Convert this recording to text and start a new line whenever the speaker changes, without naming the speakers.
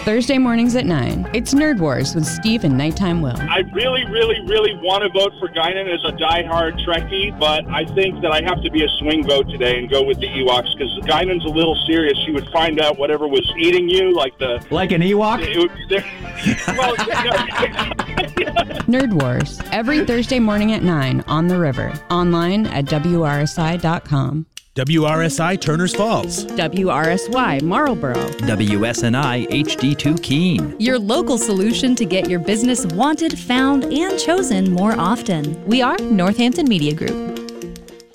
Thursday mornings at 9. It's Nerd Wars with Steve and Nighttime Will.
I really want to vote for Guinan as a diehard Trekkie, but I think that I have to be a swing vote today and go with the Ewoks, because Guinan's a little serious. She would find out whatever was eating you, like an Ewok?
Nerd Wars, every Thursday morning at 9 on the river. Online at WRSI.com.
WRSI Turners Falls.
WRSY Marlboro.
WSNI HD2 Keene.
Your local solution to get your business wanted, found, and chosen more often. We are Northampton Media Group.